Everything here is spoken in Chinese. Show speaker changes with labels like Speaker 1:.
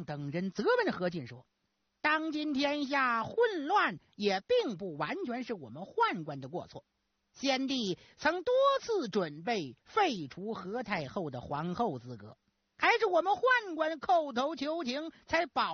Speaker 1: 等人责问何进说：当今天下混乱，也并不完全是我们宦官的过错。先帝曾多次准备废除何太后的皇后资格，还是我们宦官叩头求情，才保